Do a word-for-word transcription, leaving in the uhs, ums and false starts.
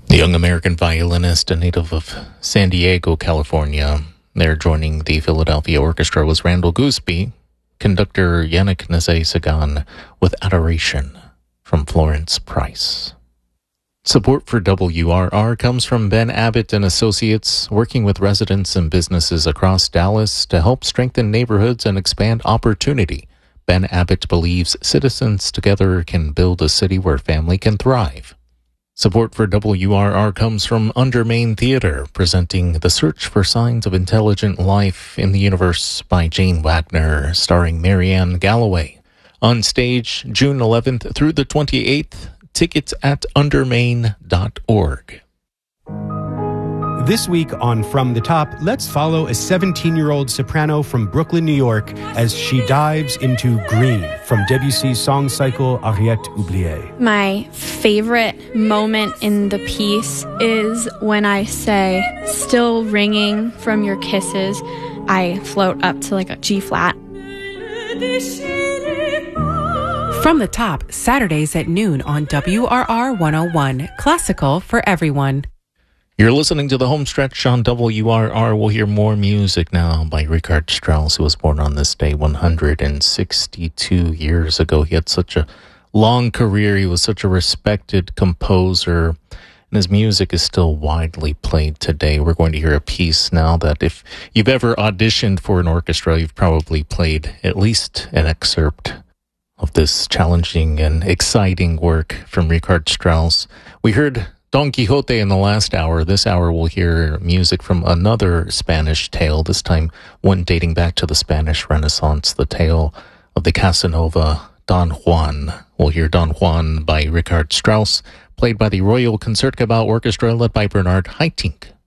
The young American violinist, a native of San Diego, California. There joining the Philadelphia Orchestra was Randall Gooseby, conductor Yannick Nézet-Séguin with Adoration from Florence Price. Support for W R R comes from Ben Abbott and Associates, working with residents and businesses across Dallas to help strengthen neighborhoods and expand opportunity. Ben Abbott believes citizens together can build a city where family can thrive. Support for W R R comes from Undermain Theater, presenting The Search for Signs of Intelligent Life in the Universe by Jane Wagner, starring Marianne Galloway. On stage, June eleventh through the twenty-eighth. Tickets at undermain dot org. This week on From the Top, let's follow a seventeen-year-old soprano from Brooklyn, New York, as she dives into Green from Debussy's song cycle Ariette Oubliée. My favorite moment in the piece is when I say, "Still ringing from your kisses." I float up to like a G flat. From the Top, Saturdays at noon on W R R one oh one, classical for everyone. You're listening to the home stretch on W R R. We'll hear more music now by Richard Strauss, who was born on this day one hundred sixty-two years ago. He had such a long career. He was such a respected composer, and his music is still widely played today. We're going to hear a piece now that if you've ever auditioned for an orchestra, you've probably played at least an excerpt of this challenging and exciting work from Richard Strauss. We heard Don Quixote in the last hour. This hour we'll hear music from another Spanish tale, this time one dating back to the Spanish Renaissance, the tale of the Casanova, Don Juan. We'll hear Don Juan by Richard Strauss, played by the Royal Concertgebouw Orchestra, led by Bernard Haitink.